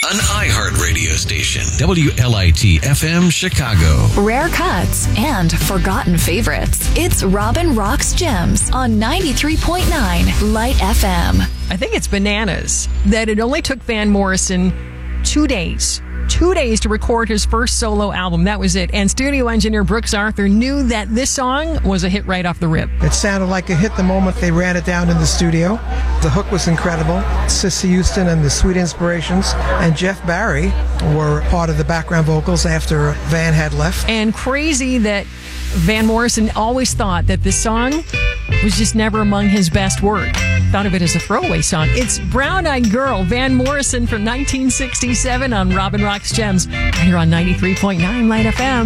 an iHeart radio station. WLIT FM Chicago. Rare cuts and forgotten favorites. It's Robin Rocks Gems on 93.9 Light FM. I think it's bananas that it only took Van Morrison 2 days. 2 days to record his first solo album. That was it. And studio engineer Brooks Arthur knew that this song was a hit right off the rip. It sounded like a hit the moment they ran it down in the studio. The hook was incredible. Sissy Houston and the Sweet Inspirations and Jeff Barry were part of the background vocals after Van had left. And crazy that Van Morrison always thought that this song was just never among his best work. Thought of it as a throwaway song. It's Brown Eyed Girl, Van Morrison from 1967 on Robin Rocks Gems, right here on 93.9 Light FM.